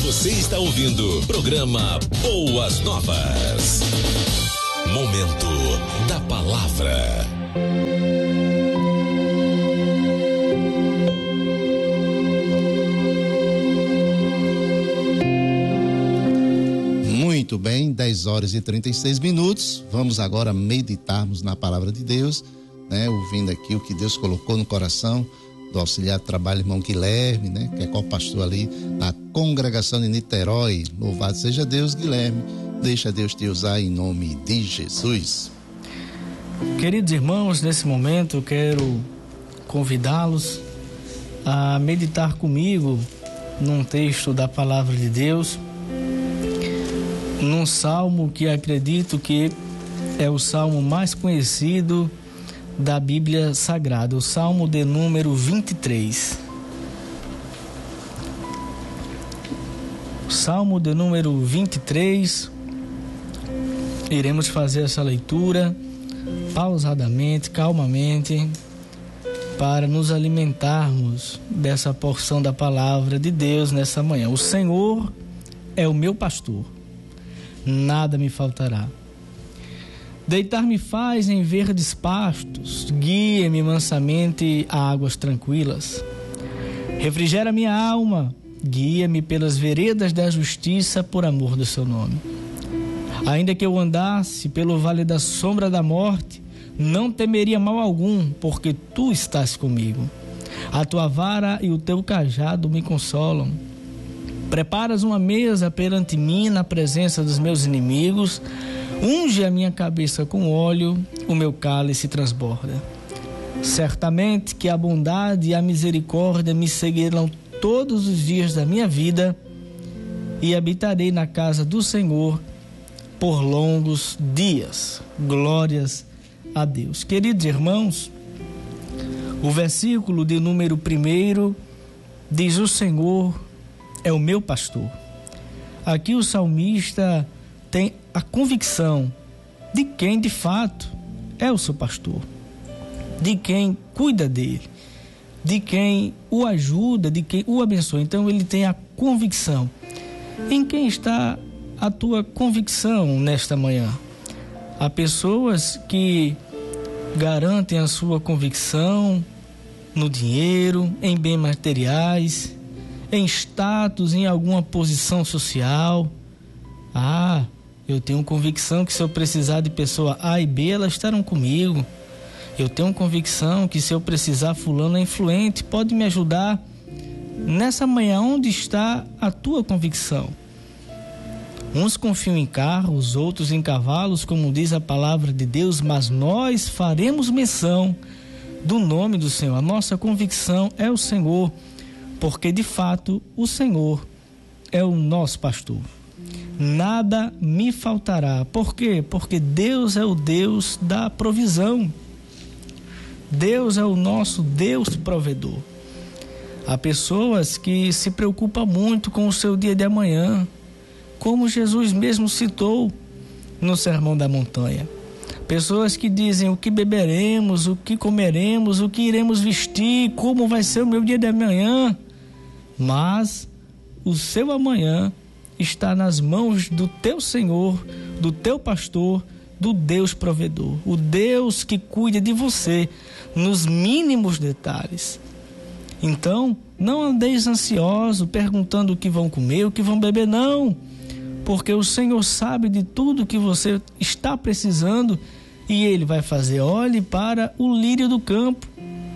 Você está ouvindo o programa Boas Novas. Momento da Palavra. Muito bem, 10 horas e 36 minutos. Vamos agora meditarmos na palavra de Deus, né? Ouvindo aqui o que Deus colocou no coração do auxiliar de trabalho, irmão Guilherme, né? Que é co-pastor ali na congregação de Niterói. Louvado seja Deus, Guilherme. Deixa Deus te usar em nome de Jesus. Queridos irmãos, nesse momento eu quero convidá-los a meditar comigo num texto da palavra de Deus, num salmo que acredito que é o salmo mais conhecido da Bíblia Sagrada, o salmo de número 23. Salmo de número 23, iremos fazer essa leitura pausadamente, calmamente, para nos alimentarmos dessa porção da palavra de Deus nessa manhã. O Senhor é o meu pastor, nada me faltará. Deitar-me faz em verdes pastos, guia-me mansamente a águas tranquilas. Refrigera minha alma, guia-me pelas veredas da justiça por amor do seu nome. Ainda que eu andasse pelo vale da sombra da morte, não temeria mal algum, porque tu estás comigo. A tua vara e o teu cajado me consolam. Preparas uma mesa perante mim na presença dos meus inimigos. Unge a minha cabeça com óleo, o meu cálice transborda. Certamente que a bondade e a misericórdia me seguirão todos os dias da minha vida, e habitarei na casa do Senhor por longos dias. Glórias a Deus. Queridos irmãos, o versículo de número 1 diz: o Senhor é o meu pastor. Aqui o salmista tem a convicção de quem de fato é o seu pastor, de quem cuida dele, de quem o ajuda, de quem o abençoa. Então ele tem a convicção. Em quem está a tua convicção nesta manhã? Há pessoas que garantem a sua convicção no dinheiro, em bens materiais, em status, em alguma posição social. Eu tenho convicção que se eu precisar de pessoa A e B, elas estarão comigo. Eu tenho convicção que se eu precisar, fulano é influente, pode me ajudar. Nessa manhã, onde está a tua convicção? Uns confiam em carros, outros em cavalos, como diz a palavra de Deus, mas nós faremos menção do nome do Senhor. A nossa convicção é o Senhor, porque de fato o Senhor é o nosso pastor. Nada me faltará. Por quê? Porque Deus é o Deus da provisão. Deus é o nosso Deus provedor. Há pessoas que se preocupam muito com o seu dia de amanhã, como Jesus mesmo citou no Sermão da Montanha. Pessoas que dizem o que beberemos, o que comeremos, o que iremos vestir, como vai ser o meu dia de amanhã. Mas o seu amanhã está nas mãos do teu Senhor, do teu pastor, do Deus provedor. O Deus que cuida de você nos mínimos detalhes. Então, não andeis ansioso perguntando o que vão comer, o que vão beber, não. Porque o Senhor sabe de tudo que você está precisando e Ele vai fazer. Olhe para o lírio do campo.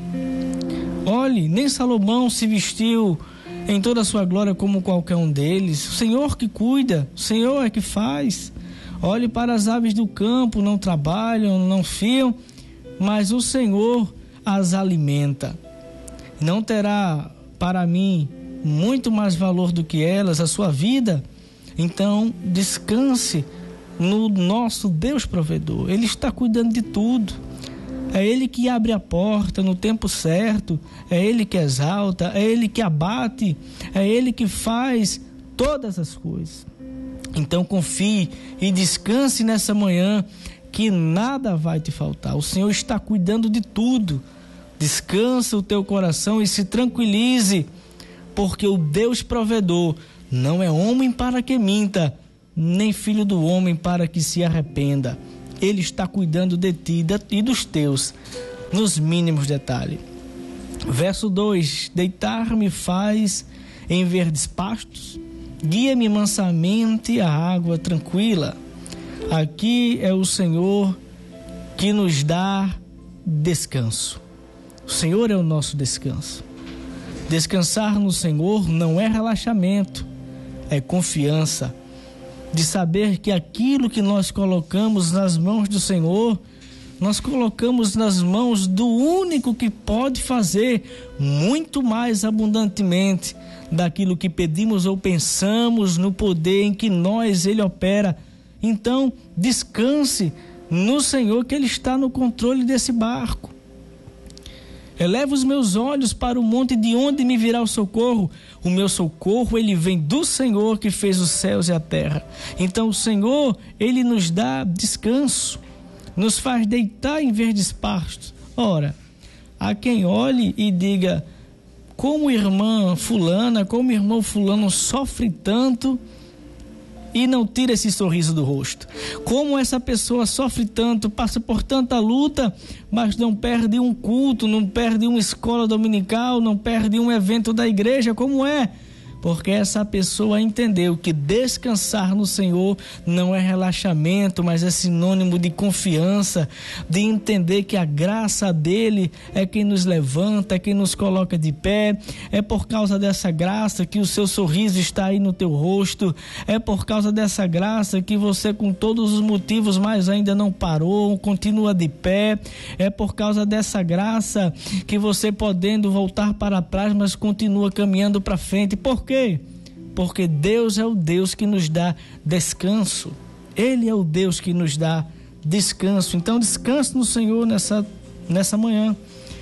Olhe, nem Salomão se vestiu em toda a sua glória como qualquer um deles. O Senhor que cuida, o Senhor é que faz. Olhe para as aves do campo, não trabalham, não fiam, mas o Senhor as alimenta. Não terá para mim muito mais valor do que elas a sua vida? Então descanse no nosso Deus provedor. Ele está cuidando de tudo. É Ele que abre a porta no tempo certo, é Ele que exalta, é Ele que abate, é Ele que faz todas as coisas. Então confie e descanse nessa manhã, que nada vai te faltar. O Senhor está cuidando de tudo. Descansa o teu coração e se tranquilize, porque o Deus provedor não é homem para que minta, nem filho do homem para que se arrependa. Ele está cuidando de ti e dos teus, nos mínimos detalhes. Verso 2: deitar-me faz em verdes pastos, guia-me mansamente à água tranquila. Aqui é o Senhor que nos dá descanso. O Senhor é o nosso descanso. Descansar no Senhor não é relaxamento, é confiança de saber que aquilo que nós colocamos nas mãos do Senhor, nós colocamos nas mãos do único que pode fazer muito mais abundantemente daquilo que pedimos ou pensamos, no poder em que Ele opera. Então, descanse no Senhor, que Ele está no controle desse barco. Eleva os meus olhos para o monte, de onde me virá o socorro. O meu socorro, ele vem do Senhor que fez os céus e a terra. Então o Senhor, ele nos dá descanso, nos faz deitar em verdes pastos. Ora, há quem olhe e diga: como irmã fulana, como irmão fulano sofre tanto e não tira esse sorriso do rosto. Como essa pessoa sofre tanto, passa por tanta luta, mas não perde um culto, não perde uma escola dominical, não perde um evento da igreja. Como é? Porque essa pessoa entendeu que descansar no Senhor não é relaxamento, mas é sinônimo de confiança, de entender que a graça dele é quem nos levanta, é quem nos coloca de pé. É por causa dessa graça que o seu sorriso está aí no teu rosto. É por causa dessa graça que você, com todos os motivos, mas ainda não parou, continua de pé. É por causa dessa graça que você, podendo voltar para trás, mas continua caminhando para frente. Por quê? Porque Deus é o Deus que nos dá descanso. Ele é o Deus que nos dá descanso. Então descanse no Senhor nessa manhã.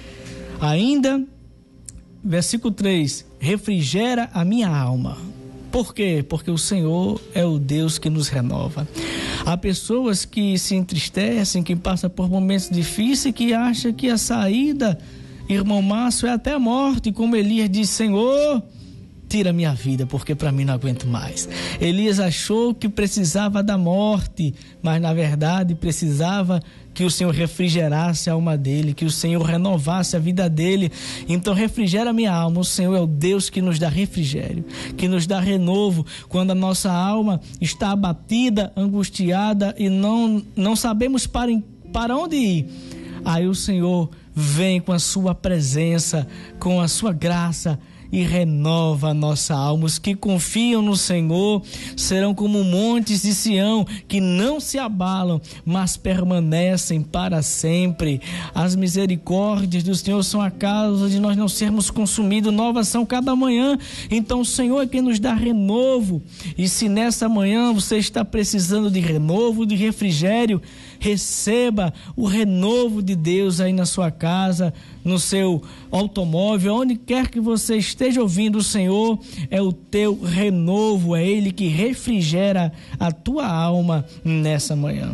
Ainda, versículo 3: refrigera a minha alma. Por quê? Porque o Senhor é o Deus que nos renova. Há pessoas que se entristecem, que passam por momentos difíceis, que acham que a saída, irmão Márcio, é até a morte. Como Elias disse: Senhor, tira minha vida, porque para mim não aguento mais. Elias achou que precisava da morte, mas na verdade precisava que o Senhor refrigerasse a alma dele, que o Senhor renovasse a vida dele. Então refrigera minha alma. O Senhor é o Deus que nos dá refrigério, que nos dá renovo quando a nossa alma está abatida, angustiada e não sabemos para onde ir. Aí o Senhor vem com a sua presença, com a sua graça, e renova a nossa alma. Os que confiam no Senhor serão como montes de Sião, que não se abalam, mas permanecem para sempre. As misericórdias do Senhor são a causa de nós não sermos consumidos, novas são cada manhã. Então o Senhor é quem nos dá renovo. E se nessa manhã você está precisando de renovo, de refrigério, receba o renovo de Deus aí na sua casa, no seu automóvel, onde quer que você esteja ouvindo. O Senhor é o teu renovo, é Ele que refrigera a tua alma nessa manhã.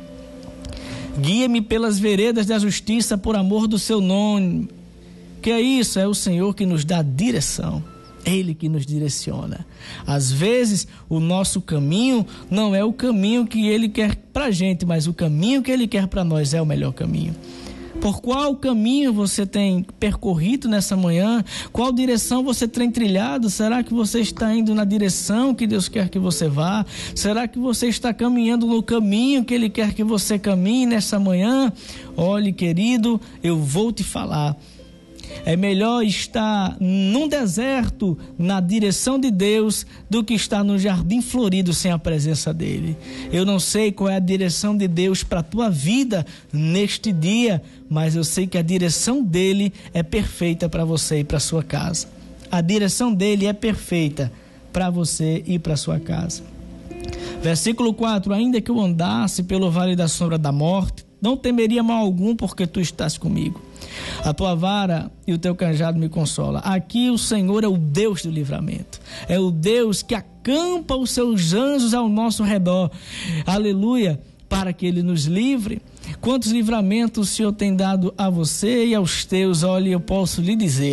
Guia-me pelas veredas da justiça por amor do seu nome. Que é isso? É o Senhor que nos dá direção. Ele que nos direciona. Às vezes o nosso caminho não é o caminho que Ele quer pra gente, mas o caminho que Ele quer para nós é o melhor caminho. Por qual caminho você tem percorrido nessa manhã? Qual direção você tem trilhado? Será que você está indo na direção que Deus quer que você vá? Será que você está caminhando no caminho que Ele quer que você caminhe nessa manhã? Olhe, querido, eu vou te falar. É melhor estar num deserto na direção de Deus do que estar num jardim florido sem a presença dele. Eu não sei qual é a direção de Deus para a tua vida neste dia, mas eu sei que a direção dele é perfeita para você e para sua casa. A direção dele é perfeita para você e para sua casa. Versículo 4: ainda que eu andasse pelo vale da sombra da morte, não temeria mal algum, porque tu estás comigo. A tua vara e o teu cajado me consola. Aqui o Senhor é o Deus do livramento. É o Deus que acampa os seus anjos ao nosso redor. Aleluia, para que Ele nos livre. Quantos livramentos o Senhor tem dado a você e aos teus? Olha, eu posso lhe dizer,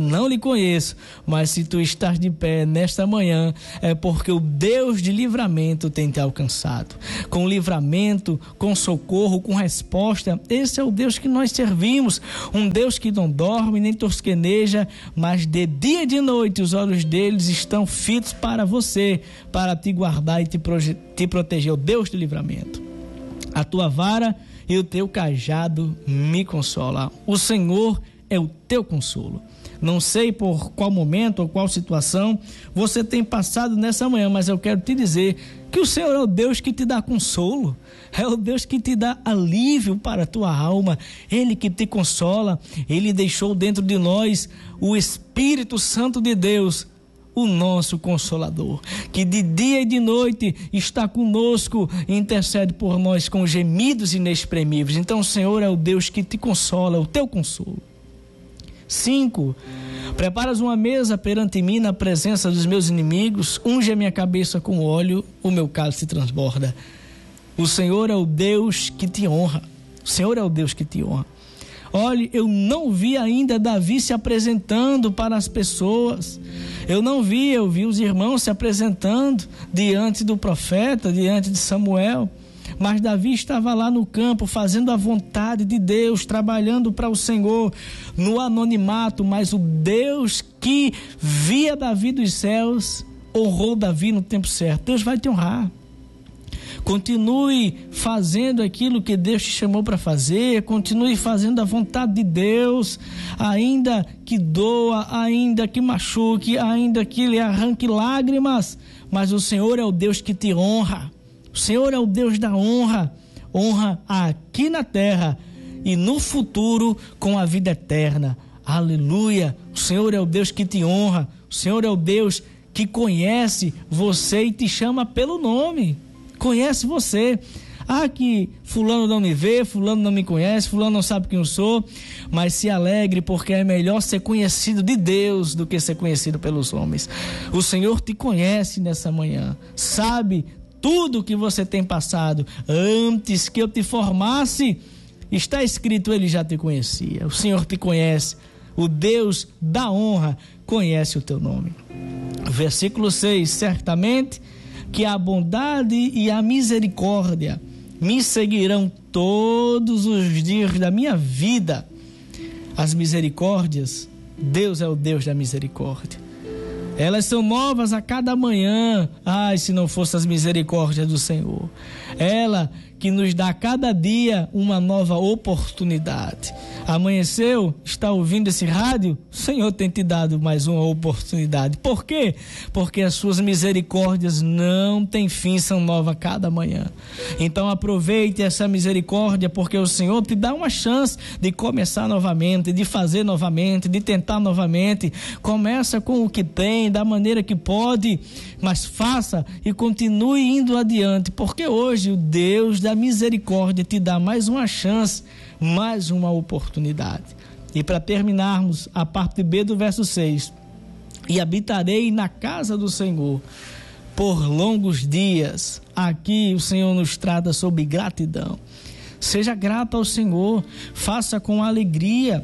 não lhe conheço, mas se tu estás de pé nesta manhã, é porque o Deus de livramento tem te alcançado. Com livramento, com socorro, com resposta, esse é o Deus que nós servimos, um Deus que não dorme nem tosqueneja, mas de dia e de noite os olhos deles estão fitos para você, para te guardar e te proteger, o Deus de livramento. A tua vara e o teu cajado me consola. O Senhor é o teu consolo. Não sei por qual momento ou qual situação você tem passado nessa manhã, mas eu quero te dizer que o Senhor é o Deus que te dá consolo, é o Deus que te dá alívio para a tua alma, Ele que te consola. Ele deixou dentro de nós o Espírito Santo de Deus, o nosso Consolador, que de dia e de noite está conosco e intercede por nós com gemidos inexprimíveis. Então o Senhor é o Deus que te consola, o teu consolo. 5. Preparas uma mesa perante mim na presença dos meus inimigos, unge a minha cabeça com óleo, o meu cálice transborda. O Senhor é o Deus que te honra. O Senhor é o Deus que te honra. Olhe, eu não vi ainda Davi se apresentando para as pessoas. Eu vi os irmãos se apresentando diante do profeta, diante de Samuel. Mas Davi estava lá no campo fazendo a vontade de Deus, trabalhando para o Senhor no anonimato, mas o Deus que via Davi dos céus honrou Davi no tempo certo. Deus vai te honrar. Continue fazendo aquilo que Deus te chamou para fazer, continue fazendo a vontade de Deus, ainda que doa, ainda que machuque, ainda que lhe arranque lágrimas, mas o Senhor é o Deus que te honra. O Senhor é o Deus da honra, honra aqui na terra e no futuro com a vida eterna. Aleluia! O Senhor é o Deus que te honra, o Senhor é o Deus que conhece você e te chama pelo nome. Conhece você. Que fulano não me vê, fulano não me conhece, fulano não sabe quem eu sou, mas se alegre, porque é melhor ser conhecido de Deus do que ser conhecido pelos homens. O Senhor te conhece nessa manhã, sabe tudo o que você tem passado. Antes que eu te formasse, está escrito, Ele já te conhecia. O Senhor te conhece, o Deus da honra conhece o teu nome. Versículo 6, certamente que a bondade e a misericórdia me seguirão todos os dias da minha vida. As misericórdias, Deus é o Deus da misericórdia. Elas são novas a cada manhã. Se não fosse as misericórdias do Senhor. Ela que nos dá a cada dia uma nova oportunidade. Amanheceu, está ouvindo esse rádio? O Senhor tem te dado mais uma oportunidade. Por quê? Porque as suas misericórdias não têm fim, são novas a cada manhã. Então aproveite essa misericórdia, porque o Senhor te dá uma chance de começar novamente, de fazer novamente, de tentar novamente. Começa com o que tem, da maneira que pode, mas faça e continue indo adiante, porque hoje o Deus da misericórdia te dá mais uma chance, mais uma oportunidade. E para terminarmos a parte B do verso 6, e habitarei na casa do Senhor por longos dias. Aqui o Senhor nos trata sobre gratidão. Seja grato ao Senhor, faça com alegria.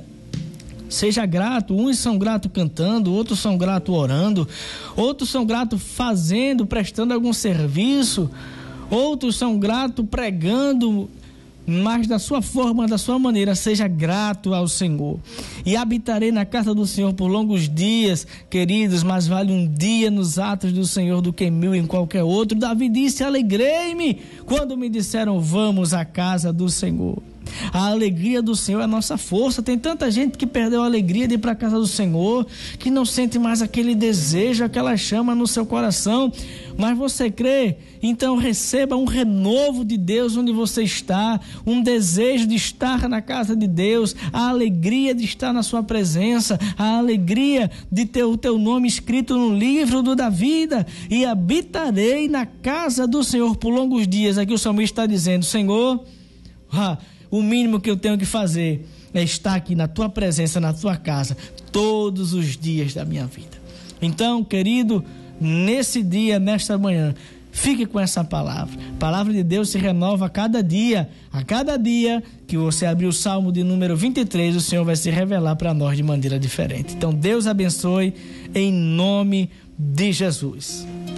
Seja grato. Uns são gratos cantando, outros são gratos orando, outros são gratos fazendo, prestando algum serviço, outros são gratos pregando, mas da sua forma, da sua maneira. Seja grato ao Senhor. E habitarei na casa do Senhor por longos dias. Queridos, mais vale um dia nos atos do Senhor do que 1000 em qualquer outro. Davi disse: alegrei-me quando me disseram, vamos à casa do Senhor. A alegria do Senhor é a nossa força. Tem tanta gente que perdeu a alegria de ir para a casa do Senhor, que não sente mais aquele desejo, aquela chama no seu coração. Mas você crê? Então receba um renovo de Deus onde você está, um desejo de estar na casa de Deus, a alegria de estar na sua presença, a alegria de ter o teu nome escrito no livro da vida. E habitarei na casa do Senhor por longos dias. Aqui o salmista está dizendo: Senhor, o mínimo que eu tenho que fazer é estar aqui na tua presença, na tua casa, todos os dias da minha vida. Então, querido, nesse dia, nesta manhã, Fique com essa palavra. A palavra de Deus se renova a cada dia. A cada dia que você abrir o Salmo de número 23, o Senhor vai se revelar para nós de maneira diferente. Então, Deus abençoe em nome de Jesus.